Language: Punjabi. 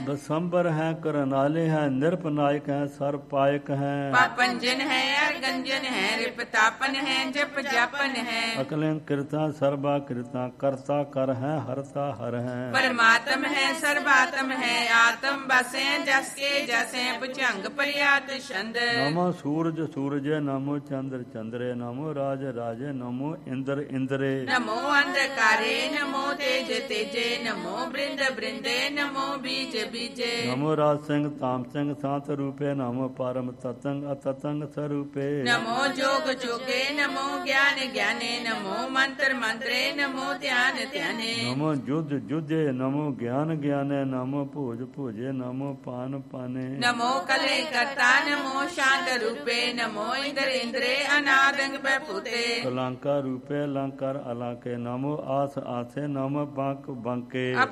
ਬਸੰਬਰ ਹੈ ਕਰਨਾਲੇ ਹੈ ਨਿਰਪਨਾਇਕ ਹੈ ਸਰਪਾਇਕ ਹੈ ਪਾਪੰਜਨ ਹੈ ਅਰਗੰਜਨ ਹੈ ਰਿਪਤਾਪਨ ਹੈ ਜਪ ਜਾਪਨ ਹੈ ਅਕਲਿੰ ਕਿਰਤਾ ਸਰਬਾ ਕਿਰਤਾ ਕਰਤਾ ਕਰ ਹੈ ਹਰਤਾ ਹਰ ਹੈ ਪਰਮਾਤਮ ਹੈ ਸਰਬਾਤਮ ਹੈ ਆਤਮ ਬਸੈ ਜਸ ਕੇ ਜਸੈ ਭੁਜੰਗ ਪ੍ਰਿਆਤ ਛੰਦ ਨਮੋ ਸੂਰਜ ਸੂਰਜੇ ਨਮੋ ਚੰਦਰ ਚੰਦਰੇ ਨਮੋ ਰਾਜ ਰਾਜੇ ਨਮੋ ਇੰਦਰ ਇੰਦਰੇ ਨਮੋ ਅੰਧਕਾਰੇ ਨਮੋ ਤੇਜ ਤੇਜੇ ਨਮੋ ਬ੍ਰਿੰਦ ਬ੍ਰਿੰਦੇ ਨਮੋ ਬੀਜ ਬੀਜੇ ਨਮੋ ਰਾਜ ਸਿੰਘ ਤਾਮ ਸਿੰਘ ਸਾਤ ਰੂਪੇ ਨਮੋ ਪਰਮ ਤਤੰਗ ਅਤਤੰਗ ਸਰੂਪੇ ਨਮੋ ਜੋਗ ਜੋਗੇ ਨਮੋ ਗਿਆਨ ਗਿਆਨੇ ਨਮੋ ਮੰਤਰ ਮੰਤਰੇ ਨਮੋ ਧਿਆਨ ਧਿਆਨੇ ਨਮੋ ਜੁਧ ਜੁਧੇ ਨਮੋ ਗਿਆਨ ਗਿਆਨੇ ਨਮੋ ਭੋਜ ਭੋਜੇ ਨਮੋ ਪਾਨ ਪਾਨੇ ਨਮੋ ਕਲੇ ਕਰਤਾ ਨਮੋ ਸ਼ਾਂਤ ਰੂਪੇ ਨਮੋ ਇੰਦਰ ਇੰਦਰੇ ਅਨਾਦੰਗ ਬੈਪੂਤੇ ਕਲੰਕਾ ਰੂਪੇ ਲੰਕਾਰ ਅਲਾਕੇ ਨਮੋ ਆਸ ਆਸੇ ਨਮੋ ਬੰਕ ਬੰਕੇ